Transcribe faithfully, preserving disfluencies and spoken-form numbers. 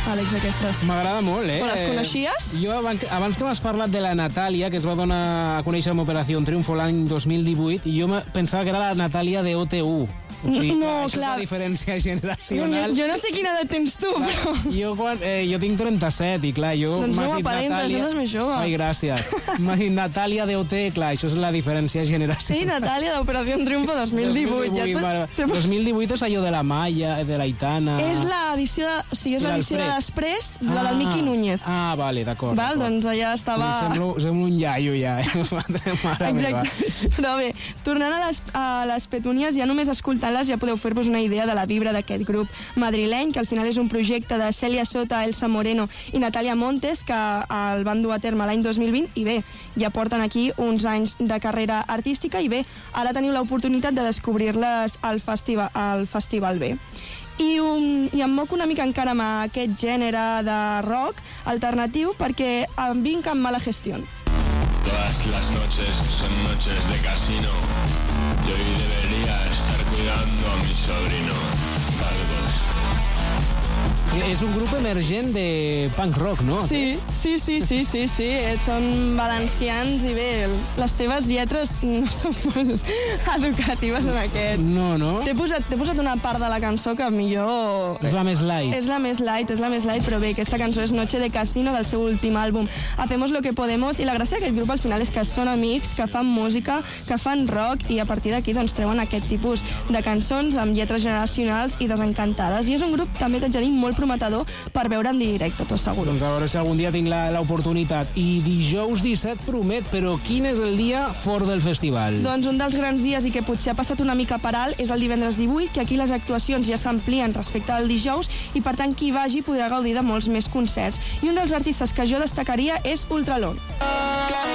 Àlex, aquestes. M'agrada molt, eh? O les coneixies? Jo, abans, abans que m'has parlat de la Natàlia, que es va donar a conèixer amb Operació Triunfo l'any dos mil divuit, jo pensava que era la Natàlia de O T U. O sigui, no, clar, això clar. és la diferència generacional. Jo, jo no sé quina edat tens tu, clar, però... Jo, quan, eh, jo tinc trenta-set i clar, jo... Doncs no m'aparentes, Natàlia... eres més jove. Ai, gràcies. M'ha dit Natàlia de O T, clar, això és la diferència generacional. Sí, Natàlia d'Operació Triunfo dos mil divuit. dos mil divuit, ja tot... dos mil divuit és allò de la Maya, de la Itana... És l'edició de... O sigui, és l'edició de després, la del ah, Miqui Núñez. Ah, vale, d'acord. Val, doncs allà estava... Sí, semblo, semblo un iaio ja, eh? Mare Exacte. Però bé, tornant a les, a les Petúnies, ja només escoltant-les ja podeu fer-vos una idea de la vibra d'aquest grup madrileny, que al final és un projecte de Cèlia Sota, Elsa Moreno i Natàlia Montes, que el van dur a terme l'any dos mil vint, i bé, ja porten aquí uns anys de carrera artística, i bé, ara teniu l'oportunitat de descobrir-les al festival, al Festival B. I, um, i em moc una mica encara amb aquest gènere de rock alternatiu, perquè em vinc amb Mala Gestión. Todas las noches son noches de casino y hoy debería estar cuidando a mi sobrino. Galgos. És un grup emergent de punk rock, no? Sí, sí, sí, sí, sí, sí. Són valencians i bé, les seves lletres no són molt educatives en aquest. No, no? T'he posat, t'he posat una part de la cançó que millor... És la més light. És la més light, és la més light, però bé, aquesta cançó és Noche de Casino, del seu últim àlbum Hacemos lo que podemos, i la gràcia d'aquest grup al final és que són amics, que fan música, que fan rock, i a partir d'aquí doncs treuen aquest tipus de cançons amb lletres generacionals i desencantades. I és un grup, també t'haig de dir, molt prometedor per veure en directe, t'ho asseguro. Doncs a veure si algun dia tinc l'oportunitat. I dijous disset promet, però quin és el dia fort del festival? Doncs un dels grans dies i que potser ha passat una mica per alt és el divendres divuit, que aquí les actuacions ja s'amplien respecte al dijous i per tant qui vagi podrà gaudir de molts més concerts. I un dels artistes que jo destacaria és Ultralon.